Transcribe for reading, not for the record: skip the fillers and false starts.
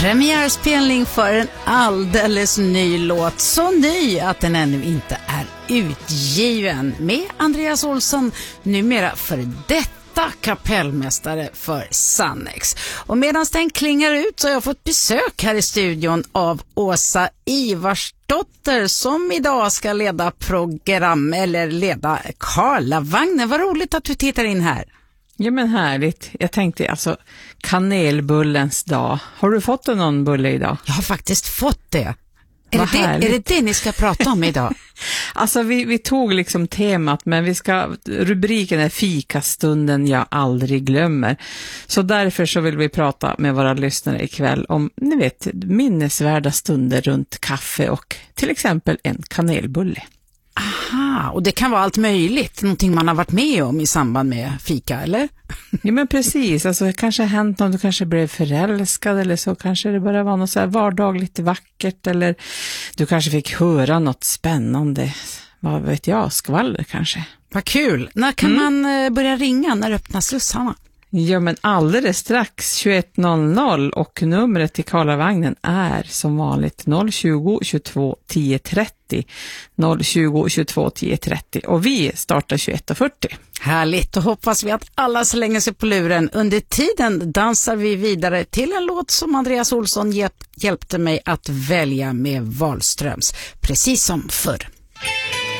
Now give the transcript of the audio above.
Premiärspelning för en alldeles ny låt. Så ny att den ännu inte är utgiven. Med Andreas Olsson, numera för detta kapellmästare för Sannex. Och medan den klingar ut så har jag fått besök här i studion av Åsa Ivarsdotter som idag ska leda program eller leda Karlavagnen. Vad roligt att du tittar in här. Ja men härligt. Jag tänkte alltså kanelbullens dag. Har du fått någon bulle idag? Jag har faktiskt fått det. Är det ni ska prata om idag? Alltså vi tog liksom temat, men rubriken är fikastunden jag aldrig glömmer. Så därför så vill vi prata med våra lyssnare ikväll om, ni vet, minnesvärda stunder runt kaffe och till exempel en kanelbulle. Aha, och det kan vara allt möjligt, någonting man har varit med om i samband med fika, eller? Ja men precis, alltså det kanske har hänt något, du kanske blev förälskad eller så, kanske det bara var något så här vardagligt vackert, eller du kanske fick höra något spännande, vad vet jag, skvaller kanske. Vad kul, när kan man börja ringa, när öppnas slussarna? Ja men alldeles strax 21.00 och numret till Karlavagnen är som vanligt 020 22 10 30 020 22 10 30 och vi startar 21.40. Härligt, och hoppas vi att alla slänger sig på luren. Under tiden dansar vi vidare till en låt som Andreas Olsson hjälpte mig att välja med Wahlströms, precis som förr.